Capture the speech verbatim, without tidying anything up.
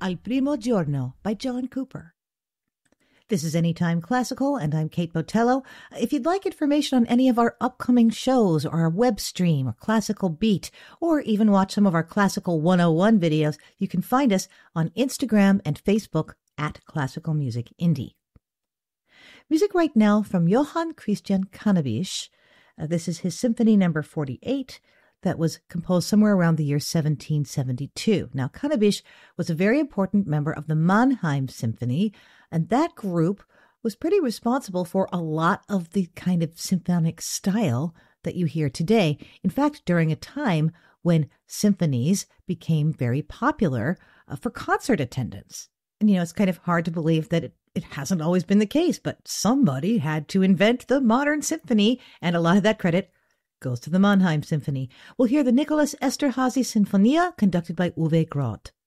Al Primo Giorno by John Cooper. This is Anytime Classical, and I'm Kate Botello. If you'd like information on any of our upcoming shows, or our web stream, or Classical Beat, or even watch some of our Classical one oh one videos, you can find us on Instagram and Facebook at Classical Music Indie. Music right now from Johann Christian Cannabis. Uh, this is his Symphony Number forty-eight. That was composed somewhere around the year seventeen seventy-two. Now, Cannabis was a very important member of the Mannheim Symphony, and that group was pretty responsible for a lot of the kind of symphonic style that you hear today. In fact, during a time when symphonies became very popular uh, for concert attendance. And, you know, it's kind of hard to believe that it, it hasn't always been the case, but somebody had to invent the modern symphony, and a lot of that credit goes to the Mannheim Symphony. We'll hear the Nicholas Esterhazy Sinfonia, conducted by Uwe Groth.